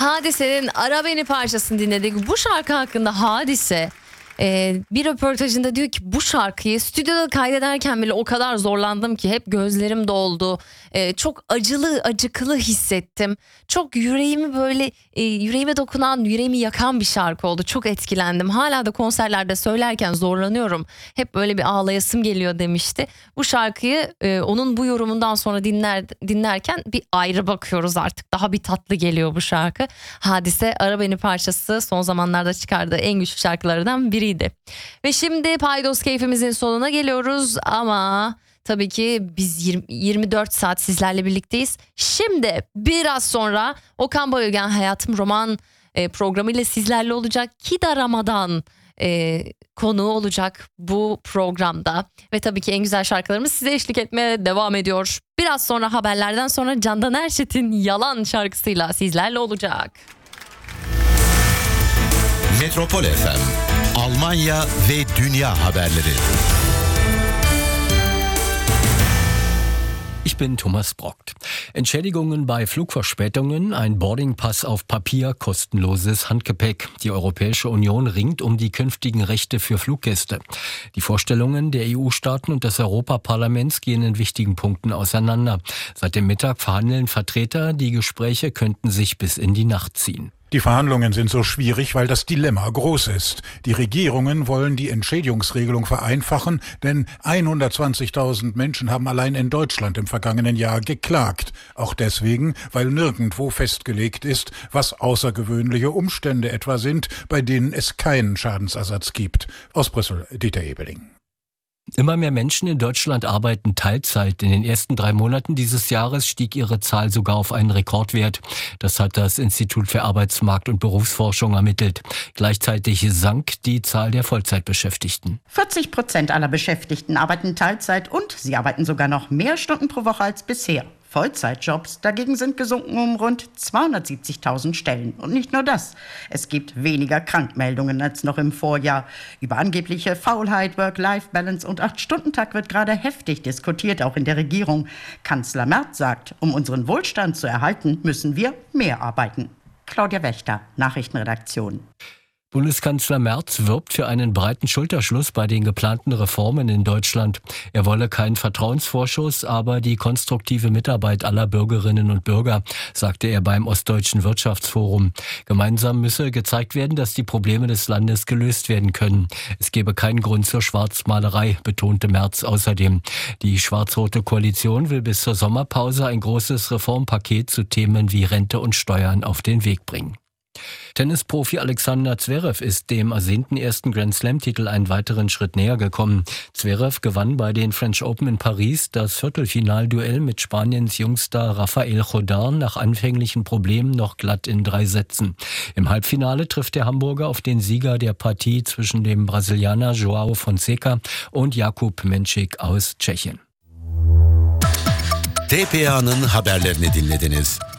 Hadise'nin Ara Beni parçasını dinledik. Bu şarkı hakkında Hadise bir röportajında diyor ki bu şarkıyı stüdyoda kaydederken bile o kadar zorlandım ki hep gözlerim doldu. Çok acıklı hissettim. Çok yüreğimi böyle yüreğime dokunan, yüreğimi yakan bir şarkı oldu. Çok etkilendim. Hala da konserlerde söylerken zorlanıyorum. Hep böyle bir ağlayasım geliyor demişti. Bu şarkıyı onun bu yorumundan sonra dinlerken bir ayrı bakıyoruz artık. Daha bir tatlı geliyor bu şarkı. Hadise Ara Beni parçası son zamanlarda çıkardığı en güçlü şarkılardan biriydi. Ve şimdi Paydos keyfimizin sonuna geliyoruz ama tabii ki biz 24 saat sizlerle birlikteyiz. Şimdi biraz sonra Okan Bayülgen Hayatım Roman programıyla sizlerle olacak. Kida Ramadan konuğu olacak bu programda. Ve tabii ki en güzel şarkılarımız size eşlik etmeye devam ediyor. Biraz sonra haberlerden sonra Candan Erçetin Yalan şarkısıyla sizlerle olacak. Metropol FM, Almanya ve Dünya haberleri. Ich bin Thomas Brockt. Entschädigungen bei Flugverspätungen, ein Boardingpass auf Papier, kostenloses Handgepäck. Die Europäische Union ringt um die künftigen Rechte für Fluggäste. Die Vorstellungen der EU-Staaten und des Europaparlaments gehen in wichtigen Punkten auseinander. Seit dem Mittag verhandeln Vertreter, die Gespräche könnten sich bis in die Nacht ziehen. Die Verhandlungen sind so schwierig, weil das Dilemma groß ist. Die Regierungen wollen die Entschädigungsregelung vereinfachen, denn 120.000 Menschen haben allein in Deutschland im vergangenen Jahr geklagt. Auch deswegen, weil nirgendwo festgelegt ist, was außergewöhnliche Umstände etwa sind, bei denen es keinen Schadensersatz gibt. Aus Brüssel, Dieter Ebeling. Immer mehr Menschen in Deutschland arbeiten Teilzeit. In den ersten 3 Monaten dieses Jahres stieg ihre Zahl sogar auf einen Rekordwert. Das hat das Institut für Arbeitsmarkt- und Berufsforschung ermittelt. Gleichzeitig sank die Zahl der Vollzeitbeschäftigten. 40% aller Beschäftigten arbeiten Teilzeit und sie arbeiten sogar noch mehr Stunden pro Woche als bisher. Vollzeitjobs dagegen sind gesunken um rund 270.000 Stellen. Und nicht nur das. Es gibt weniger Krankmeldungen als noch im Vorjahr. Über angebliche Faulheit, Work-Life-Balance und 8-Stunden-Tag wird gerade heftig diskutiert, auch in der Regierung. Kanzler Merz sagt, um unseren Wohlstand zu erhalten, müssen wir mehr arbeiten. Claudia Wächter, Nachrichtenredaktion. Bundeskanzler Merz wirbt für einen breiten Schulterschluss bei den geplanten Reformen in Deutschland. Er wolle keinen Vertrauensvorschuss, aber die konstruktive Mitarbeit aller Bürgerinnen und Bürger, sagte er beim Ostdeutschen Wirtschaftsforum. Gemeinsam müsse gezeigt werden, dass die Probleme des Landes gelöst werden können. Es gebe keinen Grund zur Schwarzmalerei, betonte Merz außerdem. Die schwarz-rote Koalition will bis zur Sommerpause ein großes Reformpaket zu Themen wie Rente und Steuern auf den Weg bringen. Tennisprofi Alexander Zverev ist dem ersehnten ersten Grand-Slam-Titel einen weiteren Schritt näher gekommen. Zverev gewann bei den French Open in Paris das Viertelfinalduell mit Spaniens Jungstar Rafael Jodar nach anfänglichen Problemen noch glatt in 3 Sätzen. Im Halbfinale trifft der Hamburger auf den Sieger der Partie zwischen dem Brasilianer João Fonseca und Jakub Menčík aus Tschechien. TPA'nın haberlerini dinlediniz.